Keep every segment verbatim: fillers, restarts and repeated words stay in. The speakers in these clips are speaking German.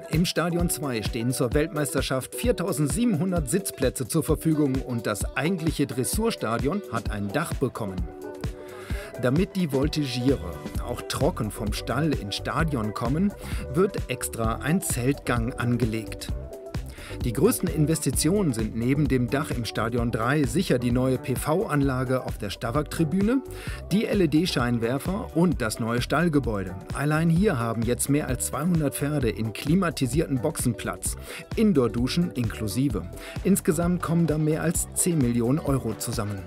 Im Stadion zwei stehen zur Weltmeisterschaft viertausendsiebenhundert Sitzplätze zur Verfügung und das eigentliche Dressurstadion hat ein Dach bekommen. Damit die Voltigierer auch trocken vom Stall ins Stadion kommen, wird extra ein Zeltgang angelegt. Die größten Investitionen sind neben dem Dach im Stadion drei sicher die neue P V-Anlage auf der Stavak-Tribüne, die L E D-Scheinwerfer und das neue Stallgebäude. Allein hier haben jetzt mehr als zweihundert Pferde in klimatisierten Boxen Platz, Indoor-Duschen inklusive. Insgesamt kommen da mehr als zehn Millionen Euro zusammen.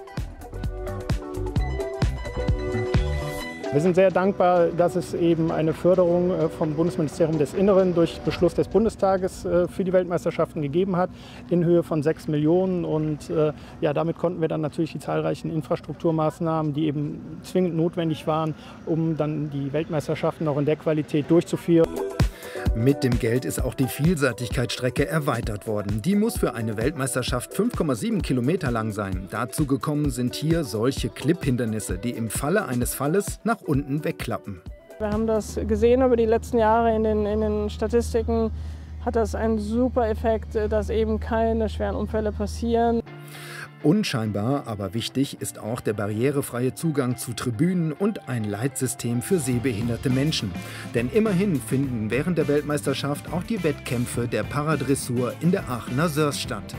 Wir sind sehr dankbar, dass es eben eine Förderung vom Bundesministerium des Inneren durch Beschluss des Bundestages für die Weltmeisterschaften gegeben hat, in Höhe von sechs Millionen. Und ja, damit konnten wir dann natürlich die zahlreichen Infrastrukturmaßnahmen, die eben zwingend notwendig waren, um dann die Weltmeisterschaften auch in der Qualität durchzuführen. Mit dem Geld ist auch die Vielseitigkeitsstrecke erweitert worden. Die muss für eine Weltmeisterschaft fünf Komma sieben Kilometer lang sein. Dazu gekommen sind hier solche Clip-Hindernisse, die im Falle eines Falles nach unten wegklappen. Wir haben das gesehen über die letzten Jahre in den, in den Statistiken. Hat das einen super Effekt, dass eben keine schweren Unfälle passieren. Unscheinbar, aber wichtig ist auch der barrierefreie Zugang zu Tribünen und ein Leitsystem für sehbehinderte Menschen. Denn immerhin finden während der Weltmeisterschaft auch die Wettkämpfe der Paradressur in der Aachener Sörs statt.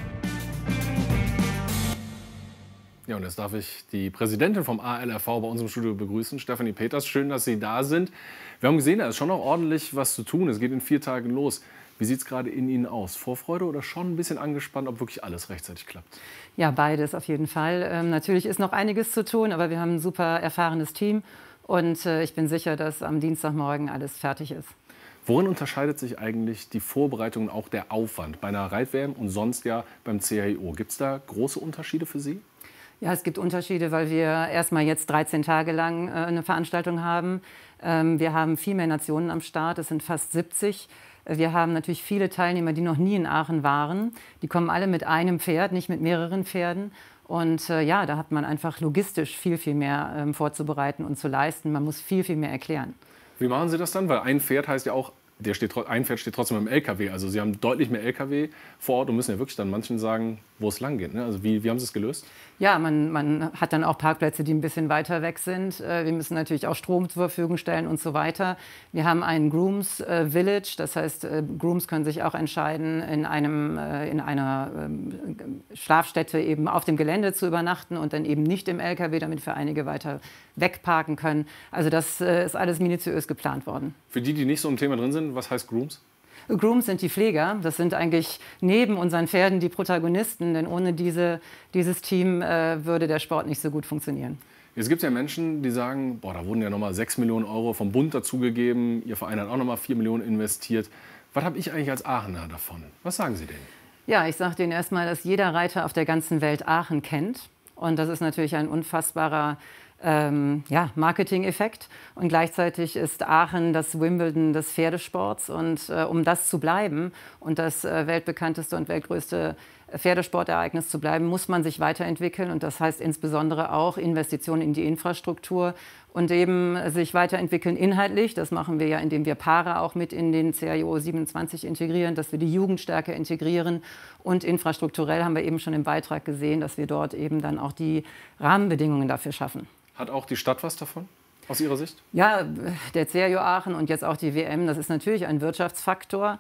Ja, und jetzt darf ich die Präsidentin vom A L R V bei uns im Studio begrüßen, Stefanie Peters. Schön, dass Sie da sind. Wir haben gesehen, da ist schon noch ordentlich was zu tun. Es geht in vier Tagen los. Wie sieht es gerade in Ihnen aus? Vorfreude oder schon ein bisschen angespannt, ob wirklich alles rechtzeitig klappt? Ja, beides auf jeden Fall. Ähm, natürlich ist noch einiges zu tun, aber wir haben ein super erfahrenes Team. Und äh, ich bin sicher, dass am Dienstagmorgen alles fertig ist. Worin unterscheidet sich eigentlich die Vorbereitung und auch der Aufwand bei einer Reit-W M und sonst ja beim C H I O? Gibt es da große Unterschiede für Sie? Ja, es gibt Unterschiede, weil wir erstmal jetzt dreizehn Tage lang äh, eine Veranstaltung haben. Ähm, wir haben viel mehr Nationen am Start, es sind fast siebzig. Wir haben natürlich viele Teilnehmer, die noch nie in Aachen waren. Die kommen alle mit einem Pferd, nicht mit mehreren Pferden. Und äh, ja, da hat man einfach logistisch viel, viel mehr ähm, vorzubereiten und zu leisten. Man muss viel, viel mehr erklären. Wie machen Sie das dann? Weil ein Pferd heißt ja auch, der steht, ein Pferd steht trotzdem im L K W. Also Sie haben deutlich mehr L K W vor Ort und müssen ja wirklich dann manchen sagen, wo es lang geht. Ne? Also wie, wie haben Sie es gelöst? Ja, man, man hat dann auch Parkplätze, die ein bisschen weiter weg sind. Wir müssen natürlich auch Strom zur Verfügung stellen und so weiter. Wir haben einen Grooms Village, das heißt, Grooms können sich auch entscheiden, in, einem, in einer Schlafstätte eben auf dem Gelände zu übernachten und dann eben nicht im L K W, damit wir einige weiter wegparken können. Also das ist alles minutiös geplant worden. Für die, die nicht so im Thema drin sind, was heißt Grooms? Grooms sind die Pfleger. Das sind eigentlich neben unseren Pferden die Protagonisten, denn ohne diese, dieses Team äh, würde der Sport nicht so gut funktionieren. Jetzt gibt es ja Menschen, die sagen, boah, da wurden ja noch mal sechs Millionen Euro vom Bund dazugegeben, Ihr Verein hat auch noch mal vier Millionen investiert. Was habe ich eigentlich als Aachener davon? Was sagen Sie denen? Ja, ich sage denen erstmal, dass jeder Reiter auf der ganzen Welt Aachen kennt. Und das ist natürlich ein unfassbarer Ähm, ja, Marketing-Effekt. Und gleichzeitig ist Aachen das Wimbledon des Pferdesports. Und äh, um das zu bleiben und das äh, weltbekannteste und weltgrößte Pferdesportereignis zu bleiben, muss man sich weiterentwickeln. Und das heißt insbesondere auch Investitionen in die Infrastruktur und eben sich weiterentwickeln inhaltlich. Das machen wir ja, indem wir Paare auch mit in den C H I O siebenundzwanzig integrieren, dass wir die Jugend stärker integrieren. Und infrastrukturell haben wir eben schon im Beitrag gesehen, dass wir dort eben dann auch die Rahmenbedingungen dafür schaffen. Hat auch die Stadt was davon, aus Ihrer Sicht? Ja, der C H I O Aachen und jetzt auch die W M, das ist natürlich ein Wirtschaftsfaktor.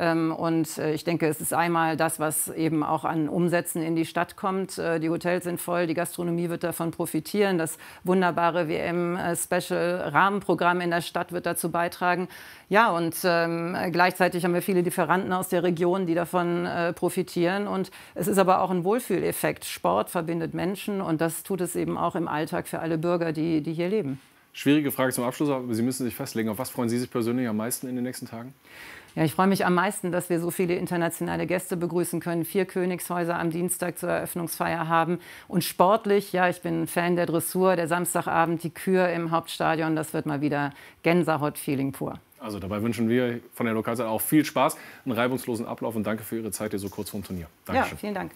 Und ich denke, es ist einmal das, was eben auch an Umsätzen in die Stadt kommt. Die Hotels sind voll, die Gastronomie wird davon profitieren. Das wunderbare W M-Special-Rahmenprogramm in der Stadt wird dazu beitragen. Ja, und ähm, gleichzeitig haben wir viele Lieferanten aus der Region, die davon äh, profitieren. Und es ist aber auch ein Wohlfühleffekt. Sport verbindet Menschen und das tut es eben auch im Alltag für alle Bürger, die, die hier leben. Schwierige Frage zum Abschluss, aber Sie müssen sich festlegen. Auf was freuen Sie sich persönlich am meisten in den nächsten Tagen? Ja, ich freue mich am meisten, dass wir so viele internationale Gäste begrüßen können, vier Königshäuser am Dienstag zur Eröffnungsfeier haben. Und sportlich, ja, ich bin Fan der Dressur, der Samstagabend, die Kür im Hauptstadion, das wird mal wieder Gänsehaut-Feeling pur. Also dabei wünschen wir von der Lokalzeit auch viel Spaß, einen reibungslosen Ablauf und danke für Ihre Zeit hier so kurz vorm Turnier. Dankeschön. Ja, vielen Dank.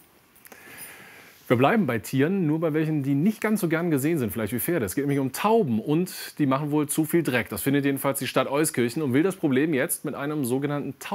Wir bleiben bei Tieren, nur bei welchen, die nicht ganz so gern gesehen sind, vielleicht wie Pferde. Es geht nämlich um Tauben und die machen wohl zu viel Dreck. Das findet jedenfalls die Stadt Euskirchen und will das Problem jetzt mit einem sogenannten Tauben